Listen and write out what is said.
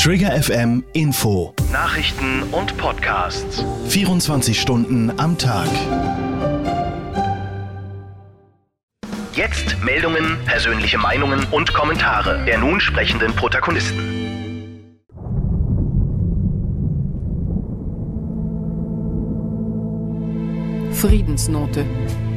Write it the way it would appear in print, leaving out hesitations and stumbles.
Trigger FM Info. Nachrichten und Podcasts. 24 Stunden am Tag. Jetzt Meldungen, persönliche Meinungen und Kommentare der nun sprechenden Protagonisten. Friedensnote.